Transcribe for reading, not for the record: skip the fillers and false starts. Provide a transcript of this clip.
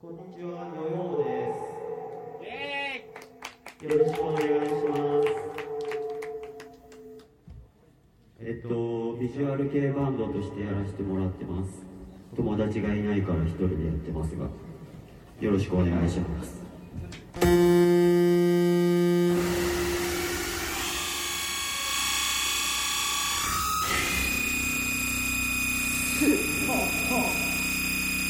こんにちは、ヨヨモです。よろしくお願いします。ビジュアル系バンドとしてやらせてもらってます。友達がいないから一人でやってますが、よろしくお願いします。